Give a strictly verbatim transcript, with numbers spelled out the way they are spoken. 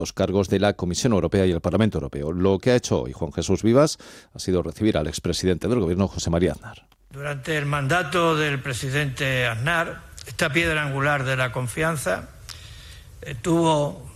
los cargos de la Comisión Europea y el Parlamento Europeo. Lo que ha hecho hoy Juan Jesús Vivas ha sido recibir al expresidente del Gobierno, José María Aznar. Durante el mandato del presidente Aznar, esta piedra angular de la confianza eh, tuvo